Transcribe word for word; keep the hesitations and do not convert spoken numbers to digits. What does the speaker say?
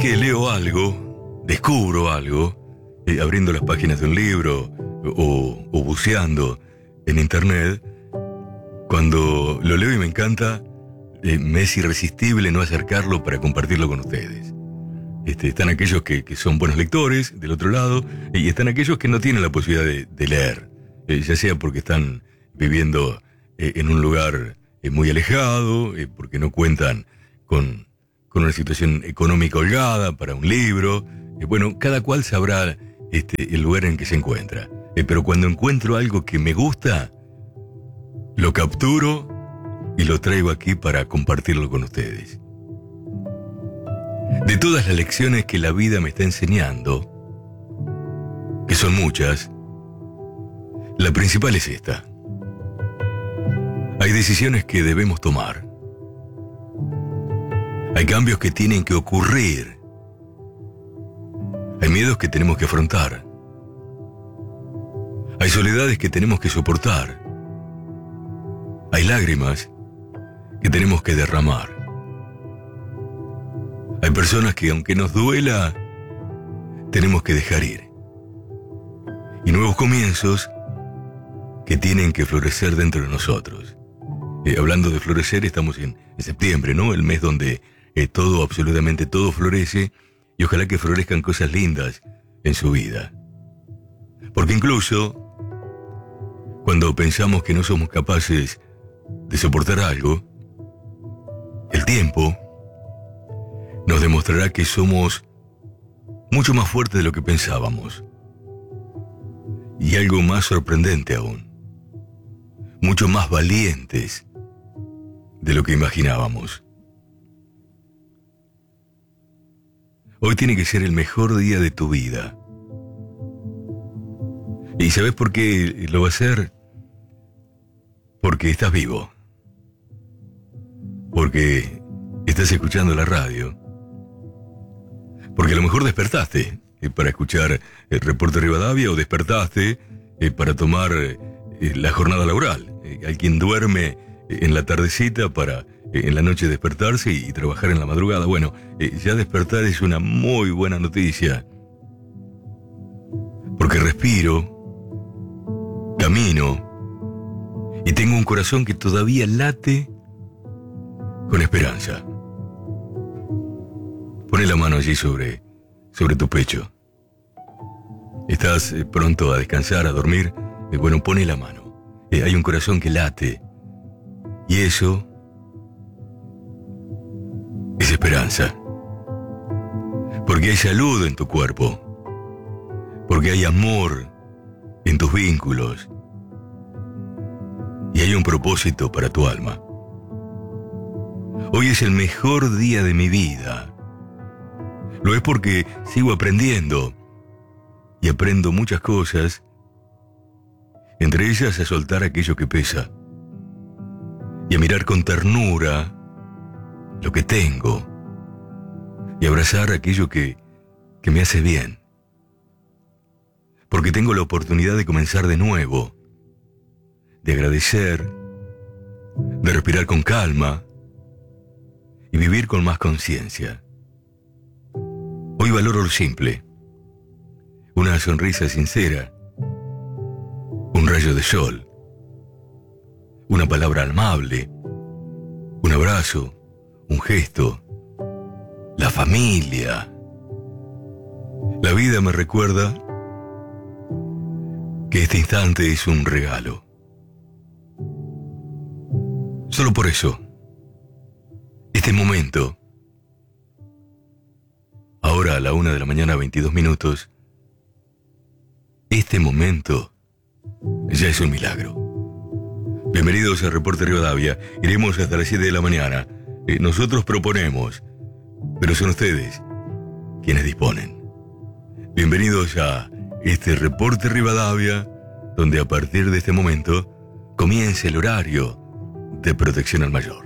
que leo algo, descubro algo, eh, abriendo las páginas de un libro o, o buceando en internet, cuando lo leo y me encanta, eh, me es irresistible no acercarlo para compartirlo con ustedes. Este, están aquellos que, que son buenos lectores, del otro lado, y están aquellos que no tienen la posibilidad de, de leer, eh, ya sea porque están viviendo eh, en un lugar eh, muy alejado, eh, porque no cuentan con, con una situación económica holgada para un libro. Eh, bueno, cada cual sabrá este, el lugar en que se encuentra. Eh, pero cuando encuentro algo que me gusta, lo capturo y lo traigo aquí para compartirlo con ustedes. De todas las lecciones que la vida me está enseñando, que son muchas, la principal es esta. Hay decisiones que debemos tomar. Hay cambios que tienen que ocurrir. Hay miedos que tenemos que afrontar. Hay soledades que tenemos que soportar. Hay lágrimas que tenemos que derramar. Hay personas que, aunque nos duela, tenemos que dejar ir. Y nuevos comienzos que tienen que florecer dentro de nosotros. Eh, hablando de florecer, estamos en, en septiembre, ¿no? El mes donde eh, todo, absolutamente todo florece, y ojalá que florezcan cosas lindas en su vida. Porque incluso, cuando pensamos que no somos capaces de soportar algo, el tiempo nos demostrará que somos mucho más fuertes de lo que pensábamos. Y algo más sorprendente aún, mucho más valientes de lo que imaginábamos. Hoy tiene que ser el mejor día de tu vida. ¿Y sabes por qué lo va a ser? Porque estás vivo. Porque estás escuchando la radio. Porque a lo mejor despertaste eh, para escuchar el Reporte Rivadavia, o despertaste eh, para tomar eh, la jornada laboral. Eh, hay quien duerme eh, en la tardecita para eh, en la noche despertarse y, y trabajar en la madrugada. Bueno, eh, ya despertar es una muy buena noticia. Porque respiro, camino y tengo un corazón que todavía late con esperanza. Pone la mano allí sobre, sobre tu pecho. ¿Estás eh, pronto a descansar, a dormir? Eh, bueno, pone la mano. Eh, hay un corazón que late. Y eso es esperanza. Porque hay salud en tu cuerpo. Porque hay amor en tus vínculos. Y hay un propósito para tu alma. Hoy es el mejor día de mi vida. Lo es porque sigo aprendiendo. Y aprendo muchas cosas. Entre ellas a soltar aquello que pesa. Y a mirar con ternura lo que tengo. Y abrazar aquello que, que me hace bien. Porque tengo la oportunidad de comenzar de nuevo. De agradecer. De respirar con calma. Y vivir con más conciencia. Hoy valoro lo simple. Una sonrisa sincera. Un rayo de sol. Una palabra amable. Un abrazo. Un gesto. La familia. La vida me recuerda que este instante es un regalo. Solo por eso. Este momento. Ahora a la una de la mañana, veintidós minutos. Este momento ya es un milagro. Bienvenidos a Reporte Rivadavia. Iremos hasta las siete de la mañana. Eh, nosotros proponemos, pero son ustedes quienes disponen. Bienvenidos a este Reporte Rivadavia, donde a partir de este momento comienza el horario de protección al mayor.